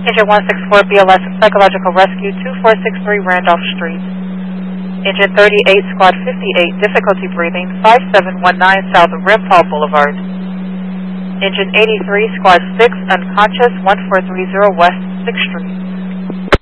Engine 164 BLS Psychological Rescue 2463 Randolph Street. Engine 38 Squad 58 Difficulty Breathing 5719 South of Rimpall Boulevard. Engine 83 Squad 6 Unconscious 1430 West 6th Street.